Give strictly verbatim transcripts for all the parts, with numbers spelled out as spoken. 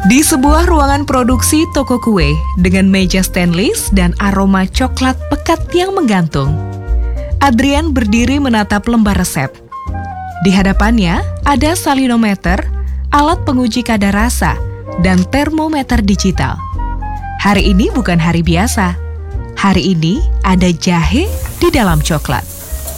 Di sebuah ruangan produksi toko kue dengan meja stainless dan aroma coklat pekat yang menggantung, Adrian berdiri menatap lembar resep. Di hadapannya ada salinometer, alat penguji kadar rasa, dan termometer digital. Hari ini bukan hari biasa. Hari ini ada jahe di dalam coklat.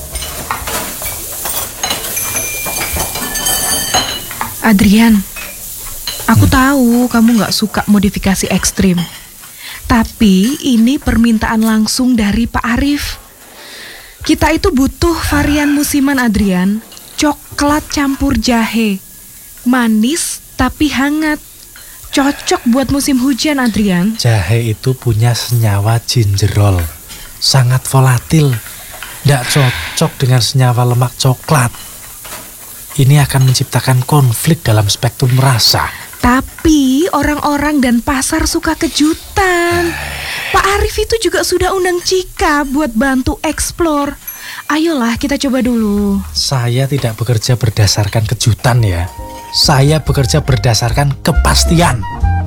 Adrian, aku tahu kamu gak suka modifikasi ekstrim. Tapi ini permintaan langsung dari Pak Arif. Kita itu butuh varian musiman, Adrian. Coklat campur jahe. Manis tapi hangat. Cocok buat musim hujan, Adrian. Jahe itu punya senyawa gingerol. Sangat volatil. Tidak cocok dengan senyawa lemak coklat. Ini akan menciptakan konflik dalam spektrum rasa. Tapi orang-orang dan pasar suka kejutan. Pak Arif itu juga sudah undang Cika buat bantu eksplor. Ayolah kita coba dulu. Saya tidak bekerja berdasarkan kejutan ya. Saya bekerja berdasarkan kepastian.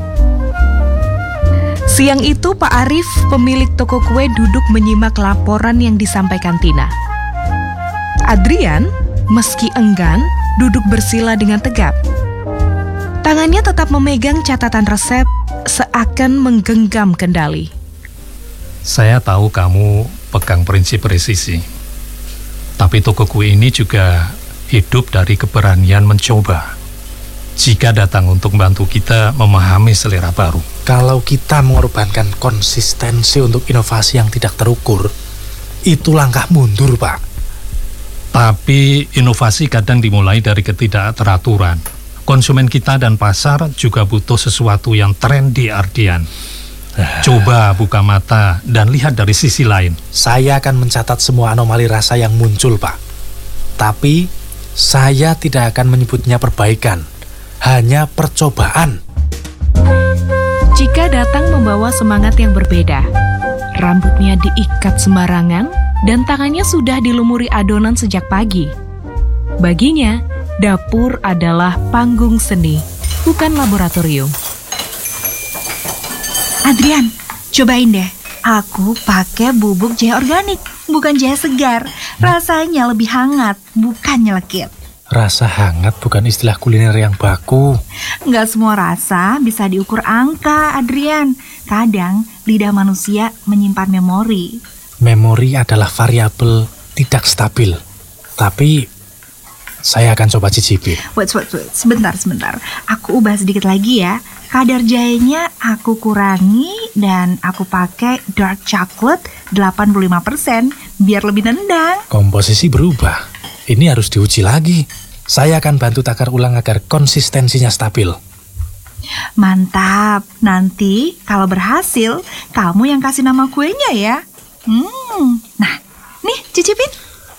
Siang itu Pak Arif, pemilik toko kue, duduk menyimak laporan yang disampaikan Tina. Adrian, meski enggan, duduk bersila dengan tegap. Tangannya tetap memegang catatan resep, seakan menggenggam kendali. Saya tahu kamu pegang prinsip presisi. Tapi toko kue ini juga hidup dari keberanian mencoba. Jika datang untuk membantu kita memahami selera baru. Kalau kita mengorbankan konsistensi untuk inovasi yang tidak terukur, itu langkah mundur, Pak. Tapi inovasi kadang dimulai dari ketidakteraturan. Konsumen kita dan pasar juga butuh sesuatu yang trendy, Ardian. Coba buka mata dan lihat dari sisi lain. Saya akan mencatat semua anomali rasa yang muncul, Pak. Tapi saya tidak akan menyebutnya perbaikan, hanya percobaan. Cika datang membawa semangat yang berbeda. Rambutnya diikat sembarangan dan tangannya sudah dilumuri adonan sejak pagi. Baginya, dapur adalah panggung seni, bukan laboratorium. Adrian, cobain deh. Aku pakai bubuk jahe organik, bukan jahe segar. Rasanya lebih hangat, bukan nyelekit. Rasa hangat bukan istilah kuliner yang baku. Nggak semua rasa bisa diukur angka, Adrian. Kadang lidah manusia menyimpan memori. Memori adalah variabel tidak stabil. Tapi saya akan coba cicipi. Wait, wait, wait. Sebentar, sebentar. Aku ubah sedikit lagi ya. Kadar jahenya aku kurangi dan aku pakai dark chocolate delapan puluh lima persen biar lebih nendang. Komposisi berubah. Ini harus diuji lagi. Saya akan bantu takar ulang agar konsistensinya stabil. Mantap. Nanti kalau berhasil, kamu yang kasih nama kuenya ya. Hmm. Nah, nih cicipin.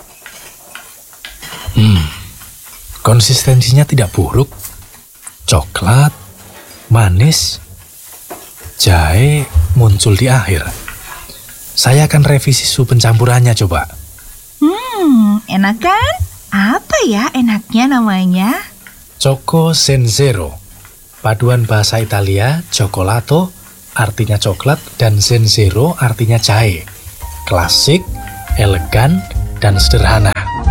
Hmm. Konsistensinya tidak buruk. Coklat, manis, jahe muncul di akhir. Saya akan revisi susu pencampurannya coba. Hmm, enak kan? Apa ya enaknya namanya? Choco Zenzero. Paduan bahasa Italia, cioccolato artinya coklat dan Zenzero artinya jahe. Klasik, elegan, dan sederhana.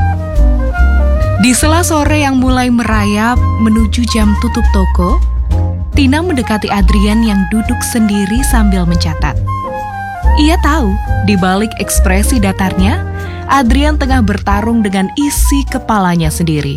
Di sela sore yang mulai merayap menuju jam tutup toko, Tina mendekati Adrian yang duduk sendiri sambil mencatat. Ia tahu, di balik ekspresi datarnya, Adrian tengah bertarung dengan isi kepalanya sendiri.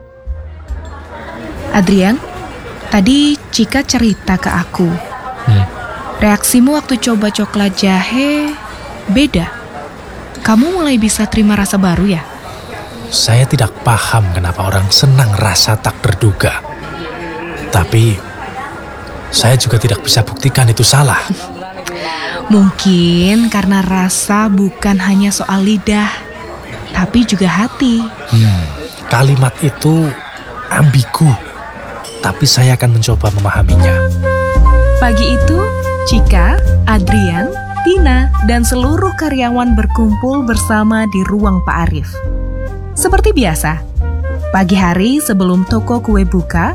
Adrian, tadi Cika cerita ke aku. Hmm. Reaksimu waktu coba coklat jahe beda. Kamu mulai bisa terima rasa baru ya? Saya tidak paham kenapa orang senang rasa tak terduga. Tapi saya juga tidak bisa buktikan itu salah. Mungkin karena rasa bukan hanya soal lidah, tapi juga hati. Hmm, kalimat itu ambigu, tapi saya akan mencoba memahaminya. Pagi itu, Cika, Adrian, Tina, dan seluruh karyawan berkumpul bersama di ruang Pak Arif. Seperti biasa, pagi hari sebelum toko kue buka,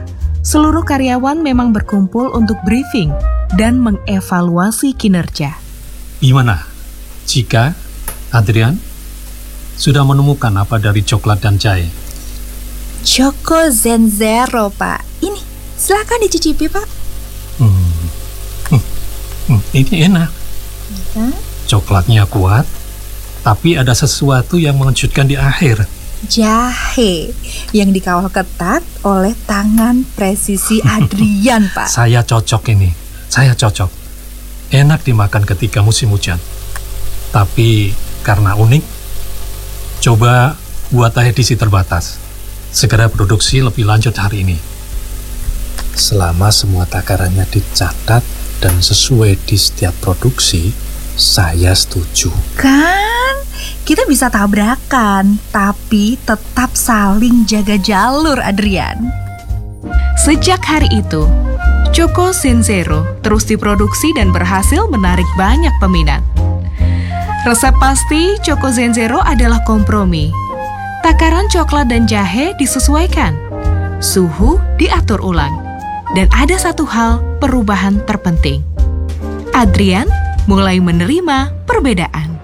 Seluruh karyawan memang berkumpul untuk briefing dan mengevaluasi kinerja. Gimana? Jika, Adrian, sudah menemukan apa dari coklat dan jahe? Choco Zenzero, Pak. Ini, silakan dicicipi, Pak. Hmm. Hmm. Hmm. Ini enak. Ya. Coklatnya kuat, tapi ada sesuatu yang mengejutkan di akhir. Jahe yang dikawal ketat oleh tangan presisi Adrian, Pak. Saya cocok ini, saya cocok. Enak dimakan ketika musim hujan. Tapi karena unik, coba buat edisi terbatas. Segera produksi lebih lanjut hari ini. Selama semua takarannya dicatat dan sesuai di setiap produksi, saya setuju. Kan, kita bisa tabrakan, tapi tetap saling jaga jalur, Adrian. Sejak hari itu, Choco Zenzero terus diproduksi dan berhasil menarik banyak peminat. Resep pasti Choco Zenzero adalah kompromi. Takaran coklat dan jahe disesuaikan, suhu diatur ulang, dan ada satu hal perubahan terpenting. Adrian mulai menerima perbedaan.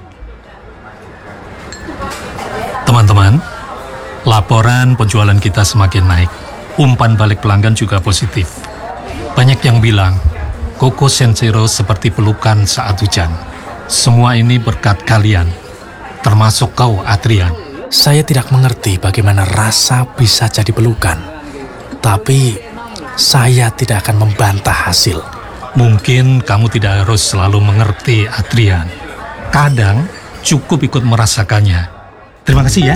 Teman-teman, laporan penjualan kita semakin naik. Umpan balik pelanggan juga positif. Banyak yang bilang, Choco Zenzero seperti pelukan saat hujan. Semua ini berkat kalian, termasuk kau, Adrian. Saya tidak mengerti bagaimana rasa bisa jadi pelukan. Tapi saya tidak akan membantah hasil. Mungkin kamu tidak harus selalu mengerti, Adrian. Kadang cukup ikut merasakannya. Terima kasih ya.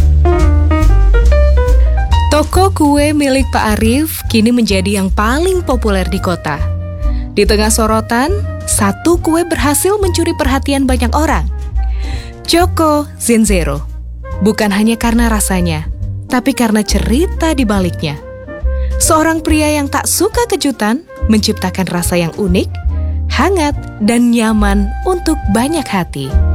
Toko kue milik Pak Arif kini menjadi yang paling populer di kota. Di tengah sorotan, satu kue berhasil mencuri perhatian banyak orang. Choco Zenzero. Bukan hanya karena rasanya, tapi karena cerita di baliknya. Seorang pria yang tak suka kejutan menciptakan rasa yang unik, hangat, dan nyaman untuk banyak hati.